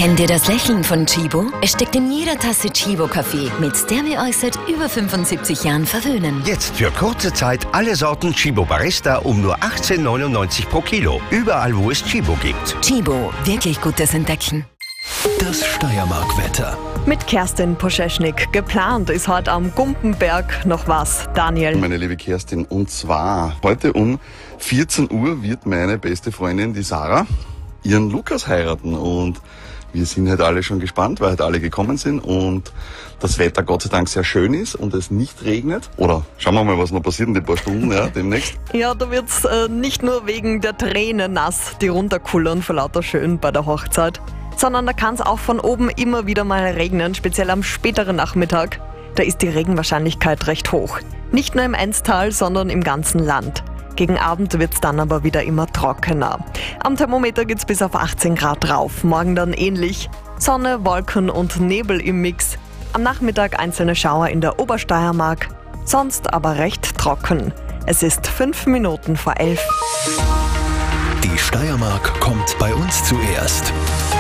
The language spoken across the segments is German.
Kennt ihr das Lächeln von Chibo? Es steckt in jeder Tasse Chibo-Kaffee, mit der wir euch seit über 75 Jahren verwöhnen. Jetzt für kurze Zeit alle Sorten Chibo Barista um nur 18,99 pro Kilo. Überall, wo es Chibo gibt. Chibo, wirklich gutes Entdecken. Das Steiermark-Wetter. Mit Kerstin Poscheschnik. Geplant ist heute am Gumpenberg noch was. Daniel. Meine liebe Kerstin, und zwar heute um 14 Uhr wird meine beste Freundin, die Sarah, ihren Lukas heiraten. Und wir sind halt alle schon gespannt, weil halt alle gekommen sind und das Wetter Gott sei Dank sehr schön ist und es nicht regnet. Oder schauen wir mal, was noch passiert in den paar Stunden, demnächst. Ja, da wird's nicht nur wegen der Tränen nass, die runterkullern vor lauter Schön bei der Hochzeit, sondern da kann es auch von oben immer wieder mal regnen, speziell am späteren Nachmittag. Da ist die Regenwahrscheinlichkeit recht hoch. Nicht nur im Enztal, sondern im ganzen Land. Gegen Abend wird es dann aber wieder immer trockener. Am Thermometer geht's bis auf 18 Grad rauf, morgen dann ähnlich. Sonne, Wolken und Nebel im Mix. Am Nachmittag einzelne Schauer in der Obersteiermark, sonst aber recht trocken. Es ist 5 Minuten vor 11. Die Steiermark kommt bei uns zuerst.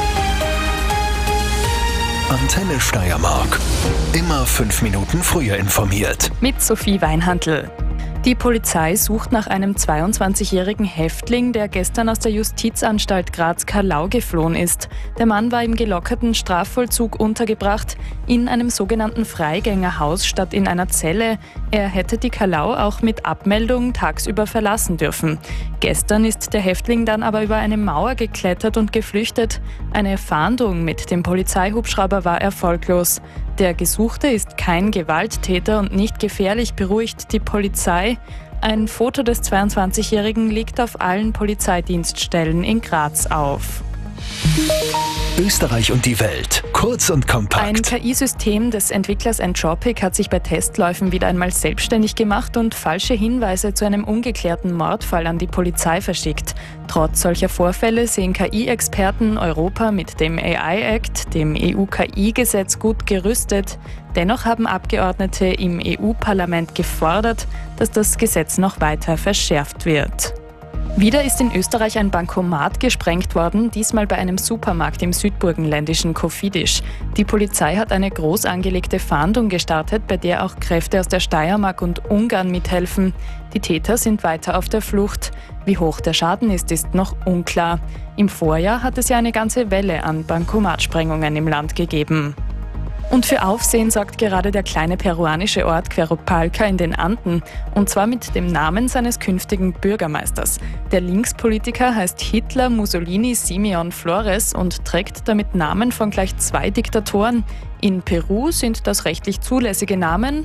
Antenne Steiermark. Immer 5 Minuten früher informiert. Mit Sophie Weinhandl. Die Polizei sucht nach einem 22-jährigen Häftling, der gestern aus der Justizanstalt Graz-Kallau geflohen ist. Der Mann war im gelockerten Strafvollzug untergebracht, in einem sogenannten Freigängerhaus statt in einer Zelle. Er hätte die Kallau auch mit Abmeldung tagsüber verlassen dürfen. Gestern ist der Häftling dann aber über eine Mauer geklettert und geflüchtet. Eine Fahndung mit dem Polizeihubschrauber war erfolglos. Der Gesuchte ist kein Gewalttäter und nicht gefährlich, beruhigt die Polizei. Ein Foto des 22-Jährigen liegt auf allen Polizeidienststellen in Graz auf. Österreich und die Welt. Kurz und kompakt. Ein KI-System des Entwicklers Entropic hat sich bei Testläufen wieder einmal selbstständig gemacht und falsche Hinweise zu einem ungeklärten Mordfall an die Polizei verschickt. Trotz solcher Vorfälle sehen KI-Experten Europa mit dem AI-Act, dem EU-KI-Gesetz, gut gerüstet. Dennoch haben Abgeordnete im EU-Parlament gefordert, dass das Gesetz noch weiter verschärft wird. Wieder ist in Österreich ein Bankomat gesprengt worden, diesmal bei einem Supermarkt im südburgenländischen Kofidis. Die Polizei hat eine groß angelegte Fahndung gestartet, bei der auch Kräfte aus der Steiermark und Ungarn mithelfen. Die Täter sind weiter auf der Flucht. Wie hoch der Schaden ist noch unklar. Im Vorjahr hat es ja eine ganze Welle an Bankomatsprengungen im Land gegeben. Und für Aufsehen sorgt gerade der kleine peruanische Ort Queropalca in den Anden, und zwar mit dem Namen seines künftigen Bürgermeisters. Der Linkspolitiker heißt Hitler Mussolini Simeon Flores und trägt damit Namen von gleich 2 Diktatoren. In Peru sind das rechtlich zulässige Namen,